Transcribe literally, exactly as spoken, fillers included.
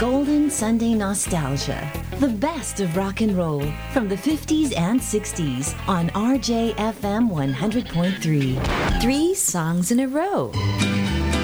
Golden Sunday Nostalgia. The best of rock and roll from the fifties and sixties on R J F M one hundred point three. Three songs in a row.